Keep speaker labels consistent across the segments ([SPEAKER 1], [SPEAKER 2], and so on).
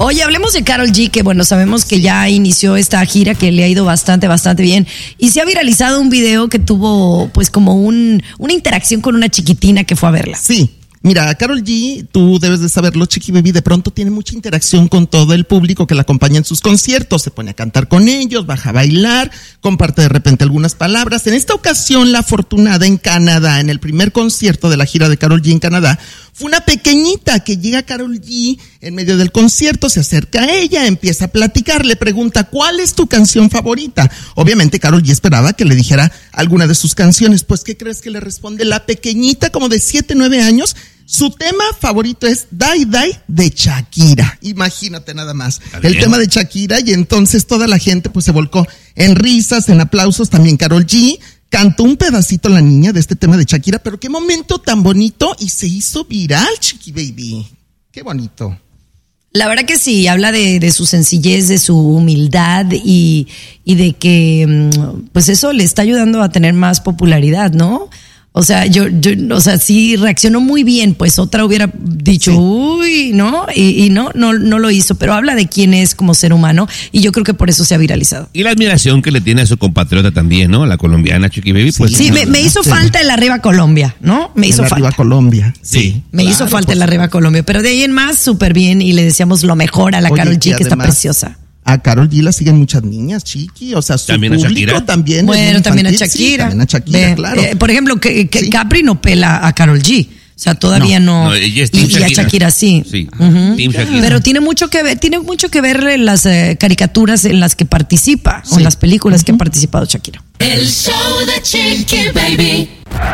[SPEAKER 1] Oye, hablemos de Karol G, que bueno, sabemos que ya inició esta gira que le ha ido bastante bien. Y se ha viralizado un video que tuvo pues como una interacción con una chiquitina que fue a verla.
[SPEAKER 2] Sí. Mira, Karol G, tú debes de saberlo, Chiqui Baby, de pronto tiene mucha interacción con todo el público que la acompaña en sus conciertos. Se pone a cantar con ellos, baja a bailar, comparte de repente algunas palabras. En esta ocasión, la afortunada en Canadá, en el primer concierto de la gira de Karol G en Canadá, fue una pequeñita que llega a Karol G en medio del concierto, se acerca a ella, empieza a platicar, le pregunta, ¿cuál es tu canción favorita? Obviamente Karol G esperaba que le dijera alguna de sus canciones. Pues, ¿qué crees que le responde la pequeñita, como de 7, 9 años? Su tema favorito es Die Die de Shakira. Imagínate nada más. El tema de Shakira, y entonces toda la gente pues se volcó en risas, en aplausos. También Karol G cantó un pedacito la niña de este tema de Shakira, pero qué momento tan bonito, y se hizo viral, Chiqui Baby. Qué bonito.
[SPEAKER 1] La verdad que sí, habla de su sencillez, de su humildad y de que pues eso le está ayudando a tener más popularidad, ¿no? O sea, o sea, sí reaccionó muy bien, pues otra hubiera dicho, sí, uy, ¿no? Y no lo hizo, pero habla de quién es como ser humano, y yo creo que por eso se ha viralizado.
[SPEAKER 3] Y la admiración que le tiene a su compatriota también, ¿no? La colombiana Chiqui Baby, pues.
[SPEAKER 1] Sí, me hizo falta el Arriba Colombia, ¿no? Me hizo falta.
[SPEAKER 2] Arriba Colombia, sí.
[SPEAKER 1] Me hizo falta el Arriba Colombia, pero de ahí en más, súper bien, y le deseamos lo mejor a la Karol G, que además está preciosa.
[SPEAKER 2] A Karol G la siguen muchas niñas, Chiqui, o sea, su
[SPEAKER 3] también
[SPEAKER 2] público
[SPEAKER 3] a Shakira.
[SPEAKER 2] También.
[SPEAKER 1] Bueno, también a Shakira.
[SPEAKER 2] Sí, también a Shakira, claro.
[SPEAKER 1] Por ejemplo, que
[SPEAKER 2] sí.
[SPEAKER 1] Capri no pela a Karol G. O sea, todavía no.
[SPEAKER 3] Ella es
[SPEAKER 1] y a Shakira sí.
[SPEAKER 3] Sí.
[SPEAKER 1] Team Shakira. Pero tiene mucho que ver en las caricaturas en las que participa, sí, o en las películas que ha participado Shakira.
[SPEAKER 4] El show de Chiqui Baby.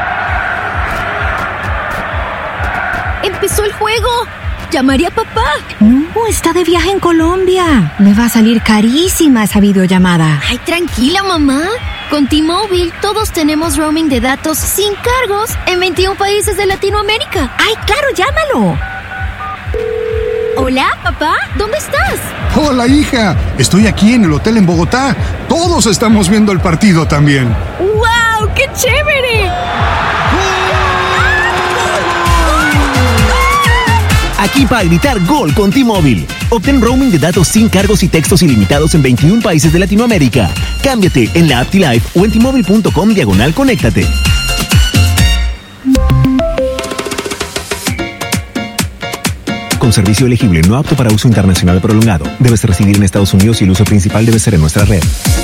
[SPEAKER 5] Empezó el juego. ¿Llamaré a papá?
[SPEAKER 6] No, está de viaje en Colombia. Me va a salir carísima esa videollamada.
[SPEAKER 5] Ay, tranquila, mamá. Con T-Mobile todos tenemos roaming de datos sin cargos en 21 países de Latinoamérica.
[SPEAKER 6] ¡Ay, claro, llámalo!
[SPEAKER 5] Hola, papá. ¿Dónde estás?
[SPEAKER 7] Hola, hija. Estoy aquí en el hotel en Bogotá. Todos estamos viendo el partido también.
[SPEAKER 5] ¡Wow! ¡Qué chévere!
[SPEAKER 8] Aquí para gritar gol con T-Mobile. Obtén roaming de datos sin cargos y textos ilimitados en 21 países de Latinoamérica. Cámbiate en la app T-Life o en T-Mobile.com/conéctate. Con servicio elegible no apto para uso internacional prolongado. Debes residir en Estados Unidos y el uso principal debe ser en nuestra red.